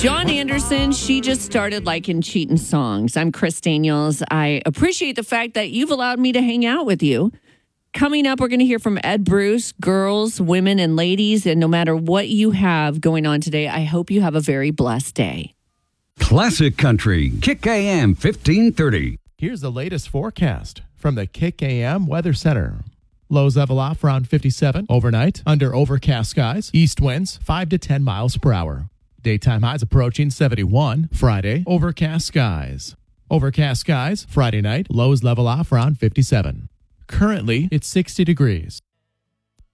John Anderson, she just started liking cheating songs. I'm Chris Daniels. I appreciate the fact that you've allowed me to hang out with you. Coming up, we're going to hear from Ed Bruce, girls, women, and ladies. And no matter what you have going on today, I hope you have a very blessed day. Classic Country, Kick AM 1530. Here's the latest forecast from the Kick AM Weather Center. Lows level off around 57 overnight under overcast skies. East winds 5 to 10 miles per hour. Daytime highs approaching 71. Friday, overcast skies. Overcast skies Friday night. Lows level off around 57. Currently, it's 60 degrees.